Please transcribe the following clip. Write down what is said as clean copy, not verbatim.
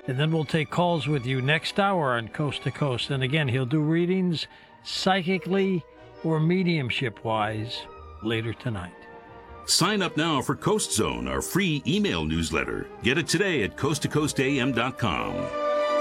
And then we'll take calls with you next hour on Coast to Coast. And again, he'll do readings psychically or mediumship-wise later tonight. Sign up now for Coast Zone, our free email newsletter. Get it today at coasttocoastam.com.